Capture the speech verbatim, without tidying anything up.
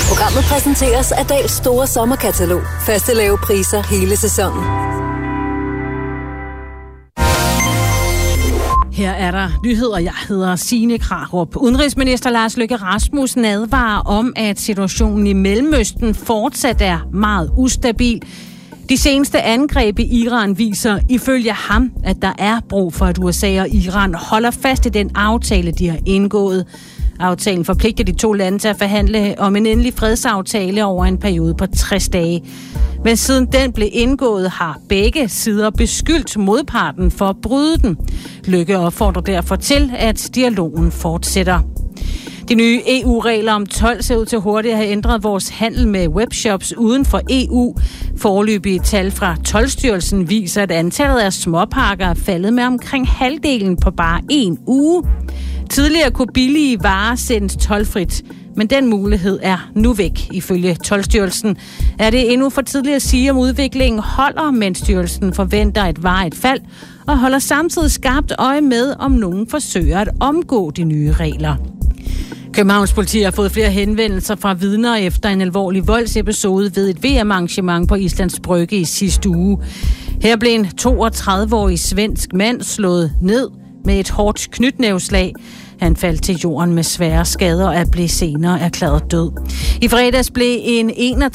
Programmet præsenteres af Dahls store sommerkatalog. Faste lave priser hele sæsonen. Her er der nyheder. Jeg hedder Signe Krarup. Udenrigsminister Lars Løkke Rasmussen advarer om, at situationen i Mellemøsten fortsat er meget ustabil. De seneste angreb i Iran viser ifølge ham, at der er brug for, at U S A og Iran holder fast i den aftale, de har indgået. Aftalen forpligter de to lande til at forhandle om en endelig fredsaftale over en periode på tres dage. Men siden den blev indgået, har begge sider beskyldt modparten for at bryde den. Løkke opfordrer derfor til, at dialogen fortsætter. De nye E U-regler om told ser ud til hurtigt at have ændret vores handel med webshops uden for E U. Foreløbige tal fra Toldstyrelsen viser, at antallet af småpakker er faldet med omkring halvdelen på bare en uge. Tidligere kunne billige varer sendes toldfrit, men den mulighed er nu væk. Ifølge Toldstyrelsen er det endnu for tidligt at sige, om udviklingen holder, men styrelsen forventer et varigt fald og holder samtidig skarpt øje med, om nogen forsøger at omgå de nye regler. Københavns politi har fået flere henvendelser fra vidner efter en alvorlig voldsepisode ved et V M-arrangement på Islands Brygge i sidste uge. Her blev en toogtredive-årig svensk mand slået ned med et hårdt knytnæveslag. Han faldt til jorden med svære skader og blev senere erklæret død. I fredags blev en